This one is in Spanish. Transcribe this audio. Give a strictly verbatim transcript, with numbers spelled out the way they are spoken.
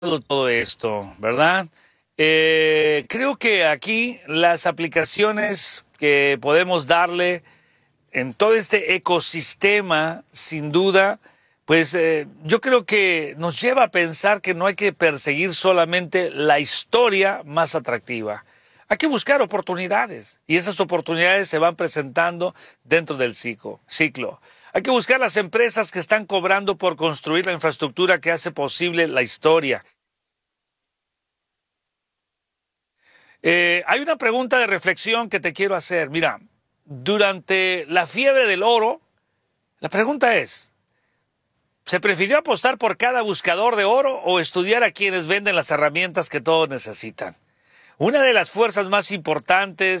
todo esto, ¿verdad? Eh, creo que aquí las aplicaciones que podemos darle en todo este ecosistema, sin duda, pues eh, yo creo que nos lleva a pensar que no hay que perseguir solamente la historia más atractiva. Hay que buscar oportunidades y esas oportunidades se van presentando dentro del ciclo. ciclo. Hay que buscar las empresas que están cobrando por construir la infraestructura que hace posible la historia. Eh, hay una pregunta de reflexión que te quiero hacer. Mira, durante la fiebre del oro, la pregunta es, ¿se prefirió apostar por cada buscador de oro o estudiar a quienes venden las herramientas que todos necesitan? Una de las fuerzas más importantes